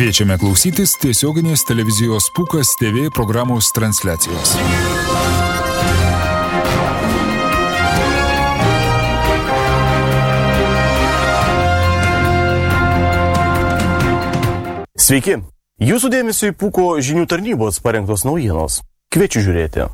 Kviečiame klausytis tiesioginės televizijos Pūkas TV programos transliacijos. Sveiki! Jūsų dėmesio į Pūko žinių tarnybos parengtos naujienos. Kviečiu žiūrėti.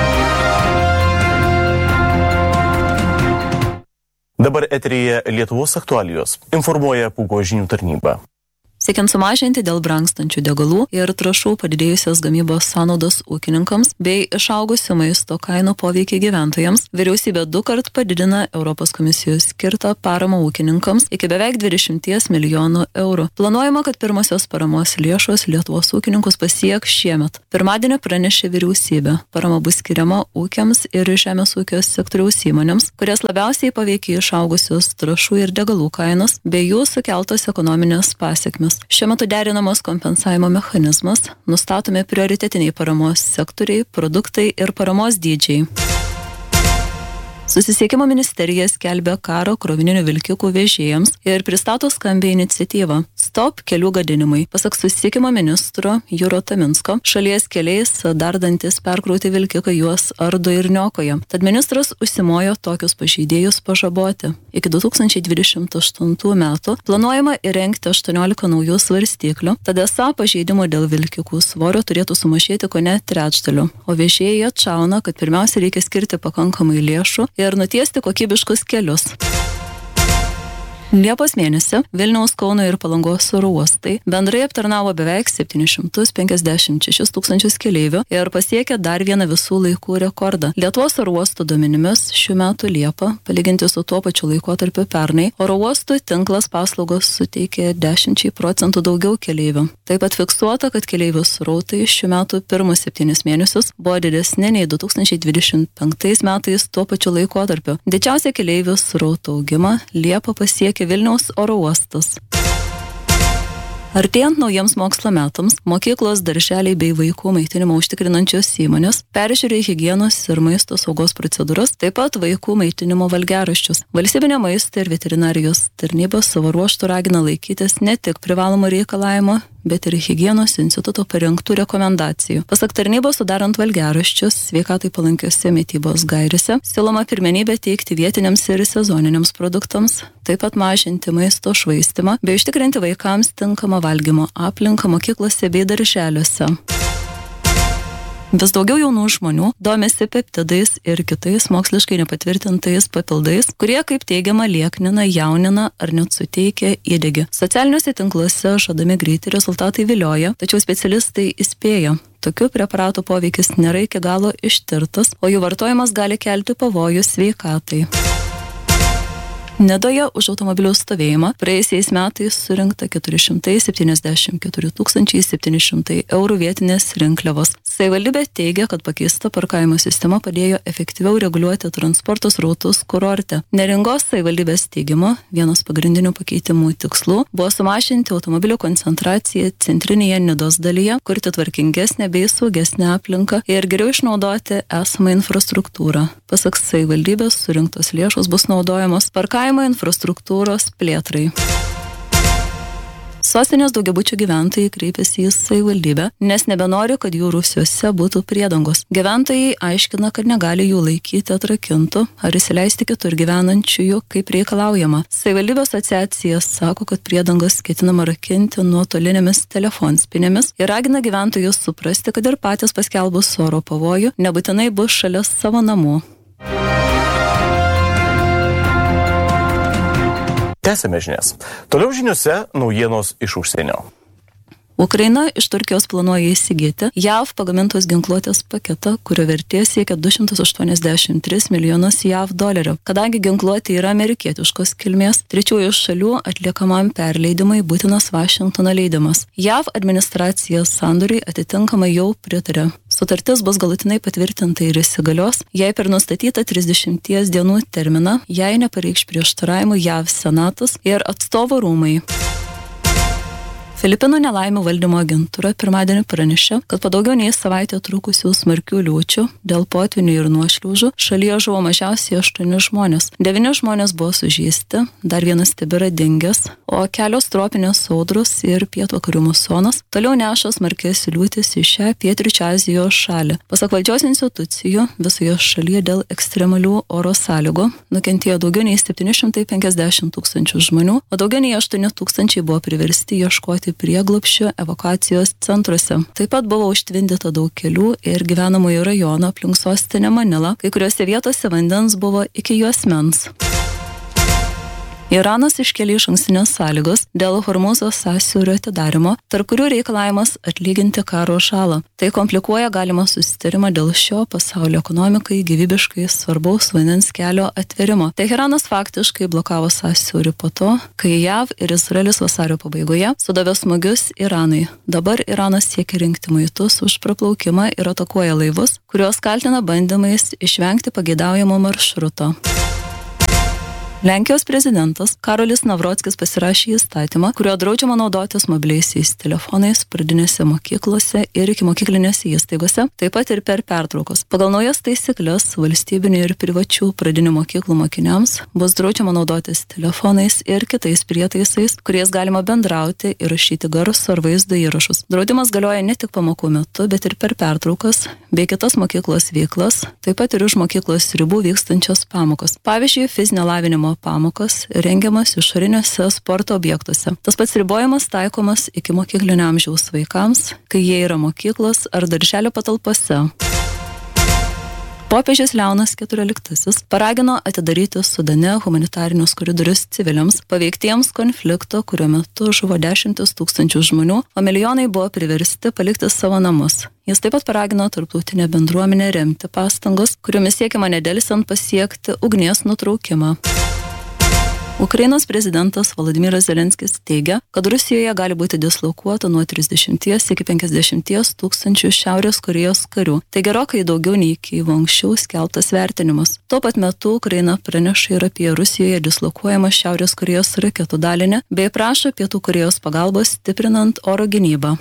Dabar eteryje Lietuvos aktualijos. Informuoja Pūko žinių tarnyba. Siekiant sumažinti dėl brangstančių degalų ir trąšų padidėjusios gamybos sąnaudos ūkininkams bei išaugusių maisto kainų poveikį gyventojams, vyriausybė 2 kart padidina Europos komisijos skirtą paramą ūkininkams iki beveik 20 milijonų eurų. Planuojama, kad pirmosios paramos lėšos Lietuvos ūkininkus pasieks šiemet. Pirmadienį pranešė vyriausybė. Parama bus skiriama ūkiams ir žemės ūkio sektoriaus įmonėms, kurias labiausiai paveikė išaugusios trąšų ir degalų kainos bei jų sukeltos ekonominės pasekmės. Šiuo metu derinamas kompensavimo mechanizmas, nustatomi prioritetiniai paramos sektoriai, produktai ir paramos dydžiai. Susisiekimo ministerija skelbia karą krovininių vilkikų vežėjams ir pristato skambią iniciatyvą Stop kelių gadinimai. Pasak susisiekimo ministro Juro Taminsko, šalies keliais dardantis perkrauti vilkikai juos ardo ir niokoja. Tad ministras užsimojo tokius pažeidėjus pažaboti. Iki 2028 metų planuojama įrengti 18 naujų svarstyklių, tad esą pažeidimų dėl vilkikų svorio turėtų sumažėti kone trečdaliu. O vežėjai atšauna, kad pirmiausia reikia skirti pakankamai lėšų ir nutiesti kokybiškus kelius. Liepos mėnesį Vilniaus, Kauno ir Palangos oro uostai bendrai aptarnavo beveik 756 tūkstančius keleivių ir pasiekė dar vieną visų laikų rekordą. Lietuvos oro uostų duomenimis šių metų Liepą, palyginti su tuo pačiu laikotarpiu pernai, oro uostų tinklas paslaugos suteikė 10% daugiau keleivių. Taip pat fiksuota, kad keleivių srautai šių metų pirmus 7 mėnesius buvo didesni nei 2025 metais tuo pačiu laikotarpiu. Didžiausia keleivių srautų augimą Liepą pasiekė Vilniaus oro uostas. Artėjant naujiems mokslo metams, mokyklos, darželiai bei vaikų maitinimą užtikrinančios įmonės peržiūrėjo higienos ir maisto saugos procedūras, taip pat vaikų maitinimo valgiaraščius. Valstybinė maisto ir veterinarijos tarnyba savo ruožtu ragina laikytis ne tik privalomų reikalavimų, bet ir higienos instituto parengtų rekomendacijų. Pasak tarnybos, sudarant valgiaraščius sveikatai palankiose mitybos gairėse, siūloma pirmenybę teikti vietiniams ir sezoniniams produktams, taip pat mažinti maisto švaistymą bei užtikrinti vaikams tinkamą valgymo aplinką mokyklose bei darželiuose. Vis daugiau jaunų žmonių domisi peptidais ir kitais moksliškai nepatvirtintais papildais, kurie, kaip teigiama, lieknina, jaunina ar net suteikia įdegį. Socialiniuose tinkluose žadami greiti rezultatai vilioja, tačiau specialistai įspėja. Tokių preparatų poveikis nėra iki galo ištirtas, o jų vartojimas gali kelti pavojų sveikatai. Nidoje už automobilių stovėjimą praėjusiais metais surinkta 474 700 eurų vietinės rinkliavos. Savivaldybė teigia, kad pakeista parkavimo sistema padėjo efektyviau reguliuoti transporto srautus kurorte. Neringos savivaldybės teigimu, vienas pagrindinių pakeitimų tikslų buvo sumažinti automobilių koncentraciją centrinėje Nidos dalyje, kurti tvarkingesnę bei saugesnę aplinką ir geriau išnaudoti esamą infrastruktūrą. Pasak savivaldybės, surinktos lėšos bus naudojamos parkavimo infrastruktūros plėtrai. Sostinės daugiabučių gyventojai kreipėsi į savivaldybę, nes nebenori, kad jų rūsiuose būtų priedangos. Gyventojai aiškina, kad negali jų laikyti atrakintų ar įsileisti kitur gyvenančiųjų, kaip reikalaujama. Savivaldybių asociacija sako, kad priedangas ketinama rakinti nuotolinėmis telefonspinėmis ir ragina gyventojus suprasti, kad ir patys paskelbus oro pavojų nebūtinai bus šalia savo namų. Tęsime žinias. Toliau žiniuose naujienos iš užsienio. Ukraina iš Turkijos planuoja įsigyti JAV pagamintos ginkluotės paketą, kurio vertė siekia 283 milijonus JAV dolerių. Kadangi ginkluotė yra amerikietiškos kilmės, trečiųjų šalių atliekamam perleidimui būtinas Vašingtono leidimas. JAV administracija sandoriui atitinkamai jau pritarė. Sutartis bus galutinai patvirtinta ir įsigalios, jei per nustatytą 30 dienų terminą, jei nepareikš prieštaravimų JAV senatas ir atstovų rūmai. Filipinų nelaimių valdymo agentūra pirmadienį pranešė, kad po daugiau nei savaitę trukusių smarkių liūčių dėl potvynių ir nuošliaužų šalyje žuvo mažiausiai 8 žmonės. 9 žmonės buvo sužeisti, dar vienas tebėra dingęs, o kelios tropinės audros ir pietvakarių musonas toliau neša smarkės liūtis į šią pietryčių Azijos šalį. Pasak valdžios institucijų, visoje šalyje dėl ekstremalių oro sąlygų nukentėjo daugiau nei 750 tūkstančių žmonių, o daugiau nei 8 tūkstančiai buvo priversti ieškoti prieglobsčio evakuacijos centruose. Taip pat buvo užtvindyta daug kelių ir gyvenamųjų rajonų aplink sostinę Manilą, kai kuriuose vietose vandens buvo iki juosmens. Iranas iškėlė išankstinės sąlygos dėl Hormūzo sąsiaurio atidarimo, tarp kurių reikalavimas atlyginti karo žalą. Tai komplikuoja galimą susitarimą dėl šio pasaulio ekonomikai gyvybiškai svarbaus vandens kelio atvėrimo. Teheranas faktiškai blokavo sąsiaurį po to, kai JAV ir Izraelis vasario pabaigoje sudavė smūgius Iranui. Dabar Iranas siekia rinkti muitus už praplaukimą ir atakuoja laivus, kuriuos kaltina bandymais išvengti pageidaujamo maršruto. Lenkijos prezidentas Karolis Navrockis pasirašė įstatymą, kurio draudžiama naudotis mobiliaisiais telefonais pradinėse mokyklose ir ikimokyklinėse įstaigose, taip pat ir per pertraukas. Pagal naujas taisyklės valstybinių ir privačių pradinių mokyklų mokiniams bus draudžiama naudotis telefonais ir kitais prietaisais, kuriais galima bendrauti ir rašyti garso ar vaizdo įrašus. Draudimas galioja ne tik pamokų metu, bet ir per pertraukas bei kitas mokyklos veiklas, taip pat ir už mokyklos ribų vykstančios pamokos. Pavyzdžiui, fizinio lavinimo pamokas rengiamas išoriniuose sporto objektuose. Tas pats ribojimas taikomas iki mokyklinio amžiaus vaikams, kai jie yra mokyklos ar darželio patalpose. Popiežius Leonas XIV paragino atidaryti Sudane humanitarinius koridorius civiliams, paveiktiems konflikto, kurio metu žuvo 10 tūkstančių žmonių, o milijonai buvo priversti palikti savo namus. Jis taip pat paragino tarptautinę bendruomenę remti pastangas, kuriomis siekiama nedelsiant pasiekti ugnies nutraukimą. Ukrainos prezidentas Volodymyras Zelenskis teigia, kad Rusijoje gali būti dislokuota nuo 30 iki 50 tūkstančių Šiaurės Korėjos karių. Tai gerokai daugiau nei Kijevo anksčiau skelbtas vertinimas. Tuo pat metu Ukraina praneša ir apie Rusijoje dislokuojamą Šiaurės Korėjos raketų dalinį bei prašo Pietų Korėjos pagalbos stiprinant oro gynybą.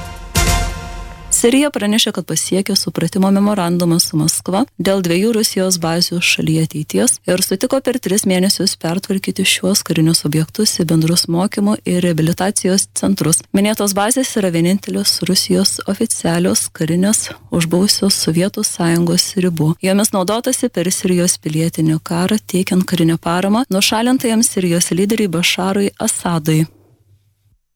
Sirija pranešė, kad pasiekė supratimo memorandumą su Maskva dėl 2 Rusijos bazių šalyje ateities ir sutiko per 3 mėnesius pertvarkyti šiuos karinius objektus į bendrus mokymo ir reabilitacijos centrus. Minėtos bazės yra vienintelės Rusijos oficialios karinės už buvusios Sovietų Sąjungos ribų. Jomis naudotasi per Sirijos pilietinį karą teikiant karinę paramą nušalintajam Sirijos lyderiui Bašarui Asadui.